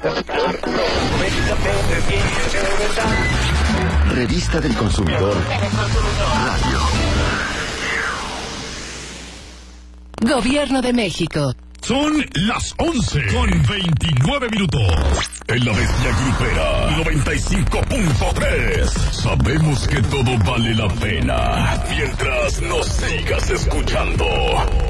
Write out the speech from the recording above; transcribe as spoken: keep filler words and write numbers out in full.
Revista del Consumidor Radio. Gobierno de México. Son las once con veintinueve minutos. En la Bestia Grupera noventa y cinco punto tres. Sabemos que todo vale la pena mientras nos sigas escuchando.